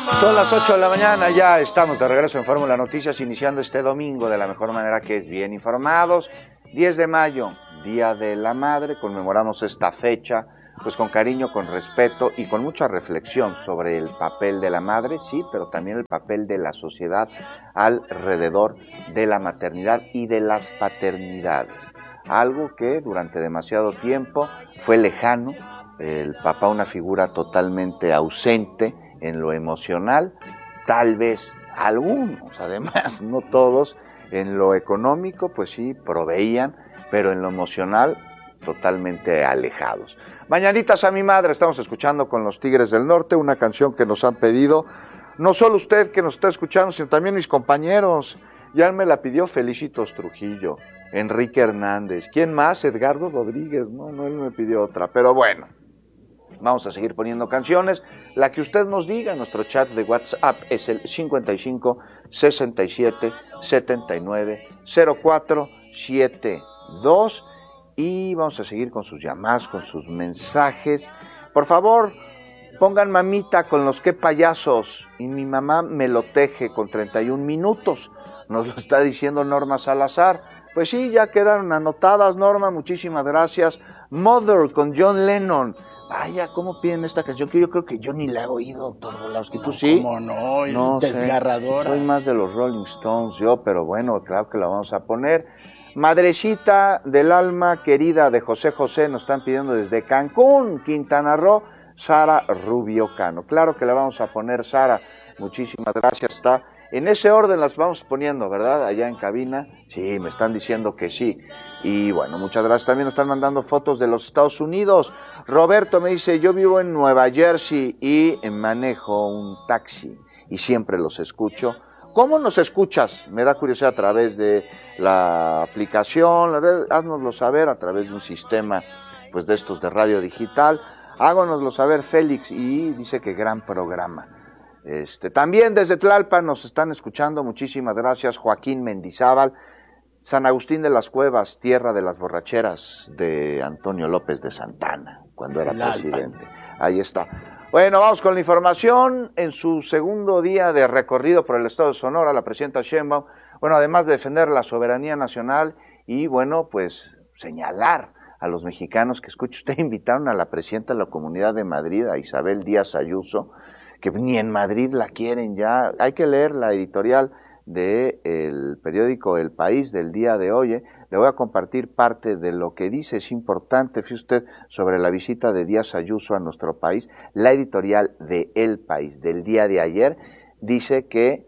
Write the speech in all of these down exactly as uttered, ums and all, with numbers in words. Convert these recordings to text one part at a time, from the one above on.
Son las ocho de la mañana, ya estamos de regreso en Fórmula Noticias, iniciando este domingo de la mejor manera, que es bien informados. diez de mayo, Día de la Madre, conmemoramos esta fecha pues con cariño, con respeto y con mucha reflexión sobre el papel de la madre, sí, pero también el papel de la sociedad alrededor de la maternidad y de las paternidades. Algo que durante demasiado tiempo fue lejano, el papá una figura totalmente ausente en lo emocional, tal vez algunos, además, no todos, en lo económico, pues sí, proveían, pero en lo emocional, totalmente alejados. Mañanitas a mi madre, estamos escuchando con los Tigres del Norte, una canción que nos han pedido, no solo usted que nos está escuchando, sino también mis compañeros. Ya me la pidió Felicitos Trujillo, Enrique Hernández, ¿quién más? Edgardo Rodríguez, no, no, él me pidió otra, pero bueno. Vamos a seguir poniendo canciones, la que usted nos diga. Nuestro chat de WhatsApp es el cincuenta y cinco, sesenta y siete, setenta y nueve, cero cuatro setenta y dos, y vamos a seguir con sus llamadas, con sus mensajes. Por favor, pongan mamita con los que payasos, y mi mamá me lo teje con treinta y un minutos, nos lo está diciendo Norma Salazar. Pues sí, ya quedaron anotadas, Norma, muchísimas gracias. Mother con John Lennon. Vaya, ¿cómo piden esta canción? Que yo creo que yo ni la he oído, doctor Volowski. ¿Tú no, sí? ¿Cómo no? Es no desgarradora. Sé. Soy más de los Rolling Stones yo, pero bueno, claro que la vamos a poner. Madrecita del alma querida de José José, nos están pidiendo desde Cancún, Quintana Roo, Sara Rubio Cano. Claro que la vamos a poner, Sara. Muchísimas gracias. Está en ese orden las vamos poniendo, ¿verdad? Allá en cabina. Sí, me están diciendo que sí. Y bueno, muchas gracias. También nos están mandando fotos de los Estados Unidos. Roberto me dice, yo vivo en Nueva Jersey y manejo un taxi y siempre los escucho. ¿Cómo nos escuchas? Me da curiosidad a través de la aplicación, la red, háznoslo saber a través de un sistema pues de estos de radio digital. Háganoslo saber, Félix, y dice que gran programa. Este, también desde Tlalpan nos están escuchando, muchísimas gracias, Joaquín Mendizábal. San Agustín de las Cuevas, tierra de las borracheras de Antonio López de Santana, cuando era presidente. Ahí está. Bueno, vamos con la información. En su segundo día de recorrido por el estado de Sonora, la presidenta Sheinbaum, bueno, además de defender la soberanía nacional y, bueno, pues señalar a los mexicanos que, escuche usted, invitaron a la presidenta de la Comunidad de Madrid, a Isabel Díaz Ayuso, que ni en Madrid la quieren ya. Hay que leer la editorial del periódico El País del día de hoy. ¿eh? Le voy a compartir parte de lo que dice, es importante, fíjese usted, sobre la visita de Díaz Ayuso a nuestro país. La editorial de El País del día de ayer dice que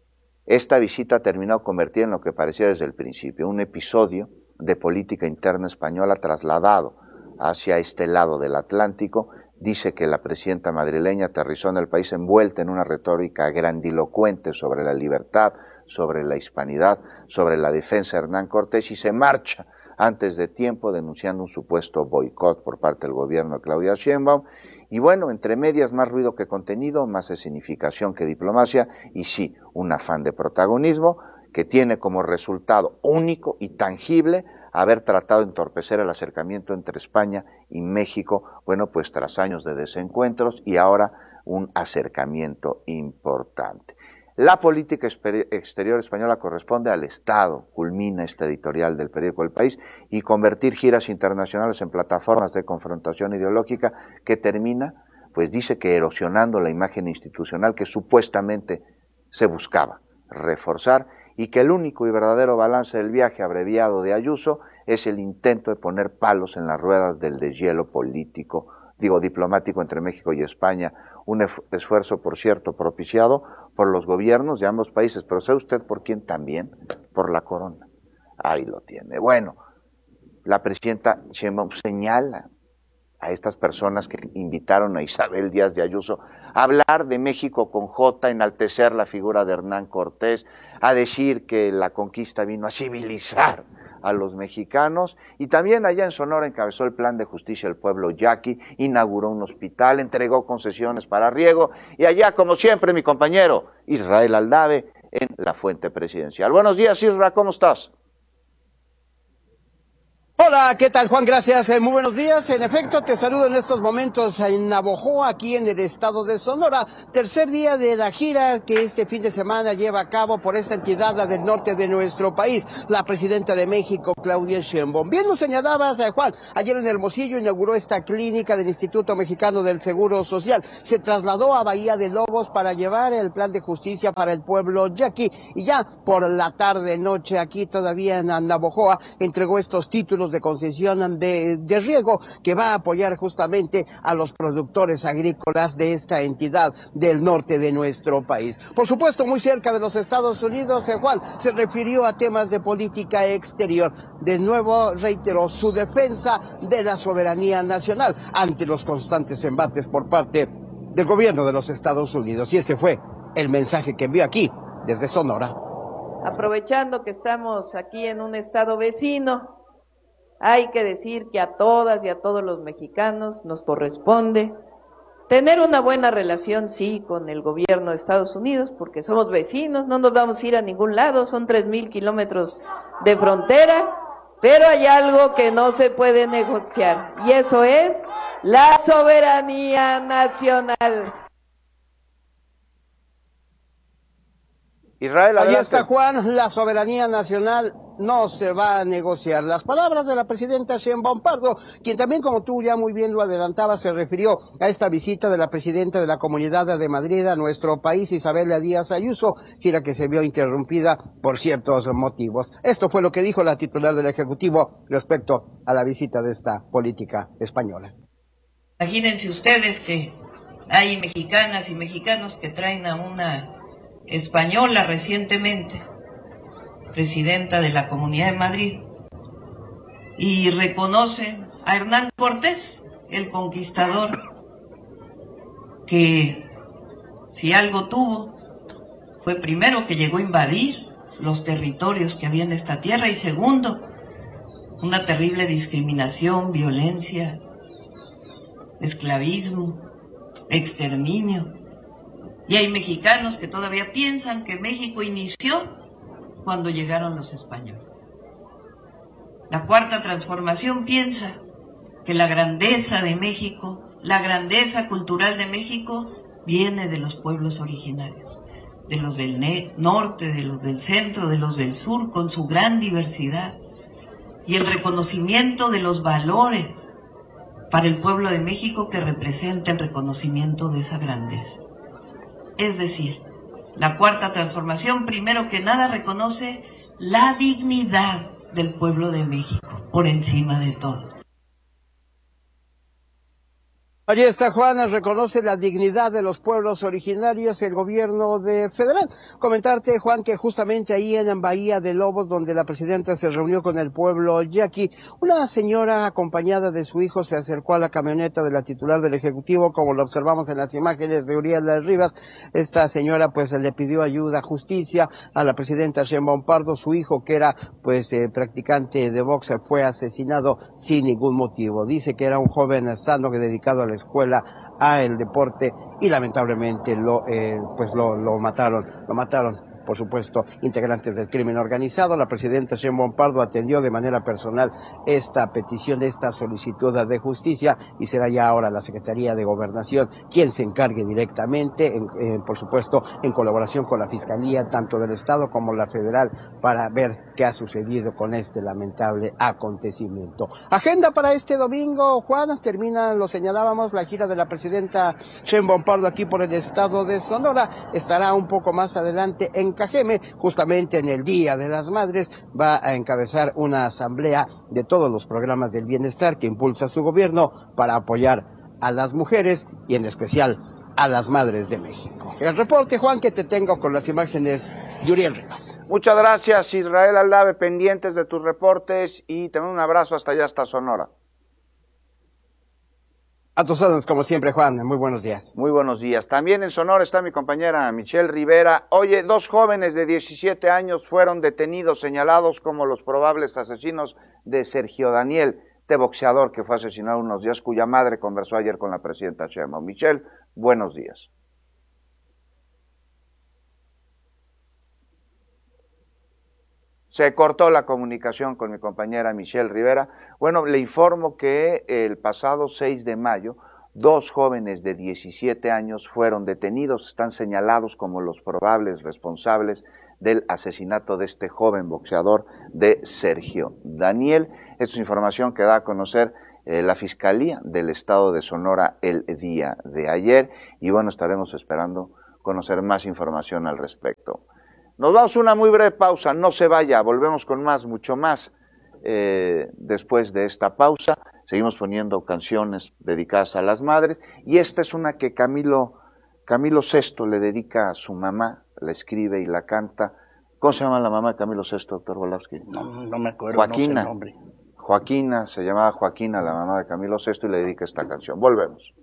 esta visita terminó convertida en lo que parecía desde el principio, un episodio de política interna española trasladado hacia este lado del Atlántico. Dice que la presidenta madrileña aterrizó en el país envuelta en una retórica grandilocuente sobre la libertad, sobre la hispanidad, sobre la defensa de Hernán Cortés, y se marcha antes de tiempo denunciando un supuesto boicot por parte del gobierno de Claudia Sheinbaum. Y bueno, entre medias, más ruido que contenido, más escenificación que diplomacia, y sí, un afán de protagonismo que tiene como resultado único y tangible haber tratado de entorpecer el acercamiento entre España y México, bueno, pues tras años de desencuentros y ahora un acercamiento importante. La política exterior española corresponde al Estado, culmina esta editorial del periódico El País, y convertir giras internacionales en plataformas de confrontación ideológica que termina, pues dice que erosionando la imagen institucional que supuestamente se buscaba reforzar, y que el único y verdadero balance del viaje abreviado de Ayuso es el intento de poner palos en las ruedas del deshielo político, digo diplomático entre México y España, un esfuerzo, por cierto, propiciado por los gobiernos de ambos países, pero ¿sabe usted por quién también? Por la corona. Ahí lo tiene. Bueno, la presidenta Sheinbaum señala a estas personas que invitaron a Isabel Díaz de Ayuso a hablar de México con J, enaltecer la figura de Hernán Cortés, a decir que la conquista vino a civilizar a los mexicanos, y también allá en Sonora encabezó el plan de justicia del pueblo yaqui, inauguró un hospital, entregó concesiones para riego, y allá, como siempre, mi compañero Israel Aldave en la fuente presidencial. Buenos días, Isra, ¿cómo estás? Hola, ¿qué tal, Juan? Gracias, eh, muy buenos días. En efecto, te saludo en estos momentos en Navojoa, aquí en el estado de Sonora. Tercer día de la gira que este fin de semana lleva a cabo por esta entidad, la del norte de nuestro país, la presidenta de México, Claudia Sheinbaum. Bien lo señalabas, eh, Juan, ayer en Hermosillo inauguró esta clínica del Instituto Mexicano del Seguro Social. Se trasladó a Bahía de Lobos para llevar el plan de justicia para el pueblo yaqui. Y ya por la tarde, noche, aquí todavía en Navojoa, entregó estos títulos de concesión de, de riego que va a apoyar justamente a los productores agrícolas de esta entidad del norte de nuestro país. Por supuesto, muy cerca de los Estados Unidos, eh, Juan se refirió a temas de política exterior. De nuevo reiteró su defensa de la soberanía nacional ante los constantes embates por parte del gobierno de los Estados Unidos. Y este fue el mensaje que envió aquí desde Sonora. Aprovechando que estamos aquí en un estado vecino, hay que decir que a todas y a todos los mexicanos nos corresponde tener una buena relación, sí, con el gobierno de Estados Unidos, porque somos vecinos, no nos vamos a ir a ningún lado, son tres mil kilómetros de frontera, pero hay algo que no se puede negociar, y eso es la soberanía nacional. Israel, Ahí adelante. está, Juan, la soberanía nacional no se va a negociar. Las palabras de la presidenta Sheinbaum Pardo, quien también, como tú ya muy bien lo adelantabas, se refirió a esta visita de la presidenta de la Comunidad de Madrid a nuestro país, Isabel Díaz Ayuso, gira que se vio interrumpida por ciertos motivos. Esto fue lo que dijo la titular del Ejecutivo respecto a la visita de esta política española. Imagínense ustedes que hay mexicanas y mexicanos que traen a una española recientemente, presidenta de la Comunidad de Madrid, y reconocen a Hernán Cortés, el conquistador, que si algo tuvo, fue primero que llegó a invadir los territorios que había en esta tierra, y segundo, una terrible discriminación, violencia, esclavismo, exterminio. Y hay mexicanos que todavía piensan que México inició cuando llegaron los españoles. La Cuarta Transformación piensa que la grandeza de México, la grandeza cultural de México, viene de los pueblos originarios, de los del norte, de los del centro, de los del sur, con su gran diversidad, y el reconocimiento de los valores para el pueblo de México que representa el reconocimiento de esa grandeza. Es decir, la Cuarta Transformación, primero que nada, reconoce la dignidad del pueblo de México por encima de todo. Allí está, Juan, reconoce la dignidad de los pueblos originarios el gobierno de federal. Comentarte, Juan, que justamente ahí en Bahía de Lobos, donde la presidenta se reunió con el pueblo yaqui, una señora acompañada de su hijo se acercó a la camioneta de la titular del Ejecutivo, como lo observamos en las imágenes de Uriel Rivas. Esta señora pues le pidió ayuda, justicia a la presidenta Sheinbaum Pardo. Su hijo, que era pues eh, practicante de box, fue asesinado sin ningún motivo. Dice que era un joven sano que dedicado a la escuela, a el deporte, y lamentablemente lo eh, pues lo, lo mataron, lo mataron. Por supuesto, integrantes del crimen organizado. La presidenta Sheinbaum Pardo atendió de manera personal esta petición, esta solicitud de justicia, y será ya ahora la Secretaría de Gobernación quien se encargue directamente, en, eh, por supuesto, en colaboración con la Fiscalía, tanto del Estado como la Federal, para ver qué ha sucedido con este lamentable acontecimiento. Agenda para este domingo, Juan, termina, lo señalábamos, la gira de la presidenta Sheinbaum Pardo aquí por el estado de Sonora. Estará un poco más adelante en Cajeme, justamente en el Día de las Madres, va a encabezar una asamblea de todos los programas del bienestar que impulsa su gobierno para apoyar a las mujeres y en especial a las madres de México. El reporte, Juan, que te tengo con las imágenes de Uriel Rivas. Muchas gracias, Israel Aldave, pendientes de tus reportes, y te mando un abrazo hasta allá, hasta Sonora. A tus órdenes, como siempre, Juan. Muy buenos días. Muy buenos días. También en Sonora está mi compañera Michelle Rivera. Oye, dos jóvenes de diecisiete años fueron detenidos, señalados como los probables asesinos de Sergio Daniel, este boxeador que fue asesinado unos días, cuya madre conversó ayer con la presidenta Sheinbaum. Michelle, buenos días. Se cortó la comunicación con mi compañera Michelle Rivera. Bueno, le informo que el pasado seis de mayo, dos jóvenes de diecisiete años fueron detenidos, están señalados como los probables responsables del asesinato de este joven boxeador de Sergio Daniel. Esta es información que da a conocer eh, la Fiscalía del Estado de Sonora el día de ayer y bueno, estaremos esperando conocer más información al respecto. Nos vamos a una muy breve pausa, no se vaya, volvemos con más, mucho más eh, después de esta pausa. Seguimos poniendo canciones dedicadas a las madres y esta es una que Camilo, Camilo sexto le dedica a su mamá, la escribe y la canta. ¿Cómo se llama la mamá de Camilo sexto, doctor Volavsky? No, no me acuerdo, Joaquina. no sé el nombre. Joaquina, se llamaba Joaquina, la mamá de Camilo sexto, y le dedica esta canción. Volvemos.